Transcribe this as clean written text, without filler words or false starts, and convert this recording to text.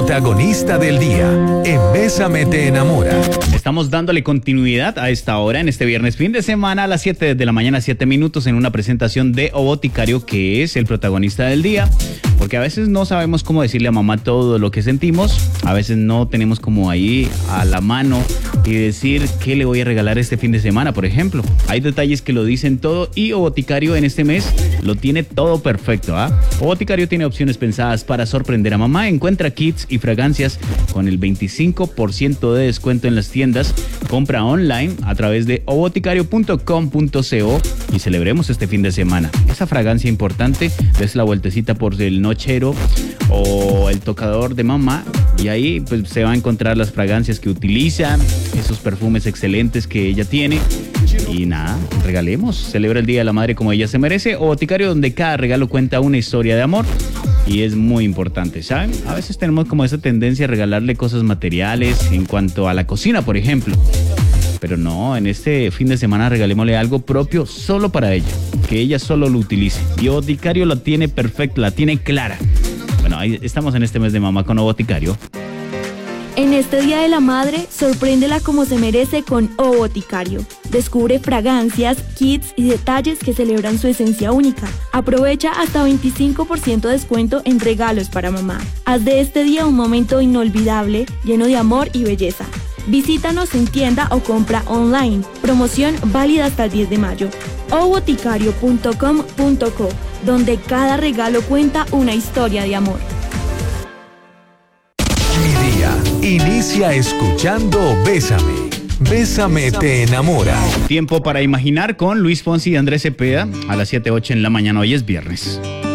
protagonista del día en Bésame te enamora. Estamos dándole continuidad a esta hora en este viernes fin de semana a las 7 de la mañana, 7 minutos, en una presentación de O Boticario, que es el protagonista del día. Porque a veces no sabemos cómo decirle a mamá todo lo que sentimos, a veces no tenemos como ahí a la mano y decir qué le voy a regalar este fin de semana, por ejemplo. Hay detalles que lo dicen todo y O Boticario en este mes lo tiene todo perfecto, ¿ah? O Boticario tiene opciones pensadas para sorprender a mamá. Encuentra kits y fragancias con el 25% de descuento en las tiendas. Compra online a través de oboticario.com.co y celebremos este fin de semana. Esa fragancia importante, des la vueltecita por el nochero o el tocador de mamá y ahí pues se va a encontrar las fragancias que utiliza, esos perfumes excelentes que ella tiene. Y nada, regalemos, celebra el Día de la Madre como ella se merece. O Boticario, donde cada regalo cuenta una historia de amor. Y es muy importante, ¿saben? A veces tenemos como esa tendencia a regalarle cosas materiales en cuanto a la cocina, por ejemplo. Pero no, en este fin de semana regalémosle algo propio solo para ella, que ella solo lo utilice. Y O Boticario la tiene perfecta, la tiene clara. Bueno, ahí estamos en este mes de mamá con O Boticario. En este Día de la Madre, sorpréndela como se merece con O Boticario. Descubre fragancias, kits y detalles que celebran su esencia única. Aprovecha hasta 25% de descuento en regalos para mamá. Haz de este día un momento inolvidable, lleno de amor y belleza. Visítanos en tienda o compra online. Promoción válida hasta el 10 de mayo. oboticario.com.co, donde cada regalo cuenta una historia de amor. Mi día inicia escuchando Bésame. Bésame te enamora. Tiempo para imaginar con Luis Fonsi y Andrés Cepeda a las 7:08 en la mañana. Hoy es viernes.